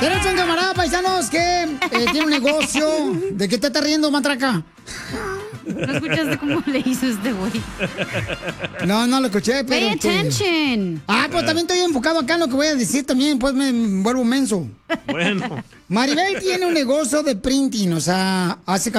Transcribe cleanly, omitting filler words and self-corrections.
Tenemos un camarada, paisanos, que tiene un negocio. ¿De qué te estás riendo, matraca? ¿No escuchaste cómo le hizo este güey? No, no lo escuché, pero... Pay attention. Pues también estoy enfocado acá en lo que voy a decir también, pues me vuelvo menso. Bueno. Maribel tiene un negocio de printing, o sea, hace